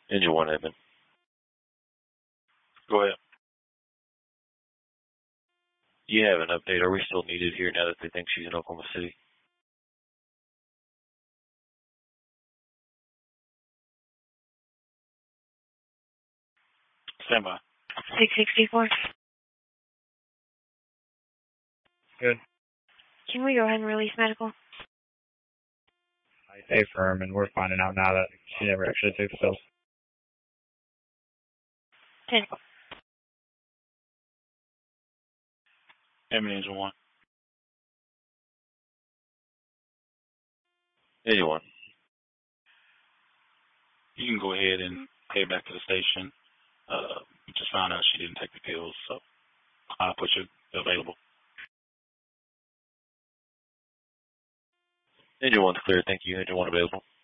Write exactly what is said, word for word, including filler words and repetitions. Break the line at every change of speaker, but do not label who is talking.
Engine one, Edmund.
Go ahead.
You have an update. Are we still needed here now that they think she's in Oklahoma City?
Stand by.
six sixty-four.
Good.
Can we go ahead and release medical?
I stay firm, and we're finding out now that she never actually took the pills.
ten.
Edmund, Engine one.
Engine one.
You can go ahead and head back to the station. Uh, we just found out she didn't take the pills, so I'll put you available.
Engine one's clear. Thank you. Engine one available.